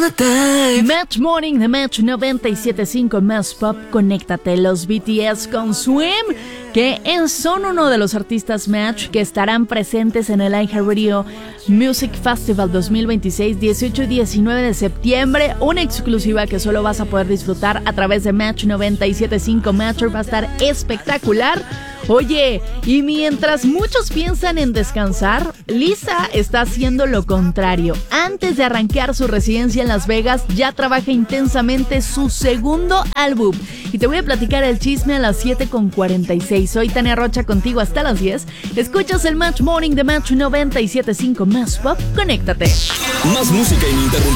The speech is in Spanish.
the time. Match Morning de Match 97.5 Más Pop. Conéctate. Los BTS con Swim, que son uno de los artistas Match que estarán presentes en el iHeartRadio Music Festival 2026, 18 y 19 de septiembre. Una exclusiva que solo vas a poder disfrutar a través de Match 97.5. Match va a estar espectacular. Oye, y mientras muchos piensan en descansar, Lisa está haciendo lo contrario. Antes de arrancar su residencia en Las Vegas, ya trabaja intensamente su segundo álbum. Y te voy a platicar el chisme a las 7:46. Soy Tania Rocha, contigo hasta las 10. Escuchas el Match Morning de Match 97.5 Más Pop. Conéctate. Más música ininterrumpida.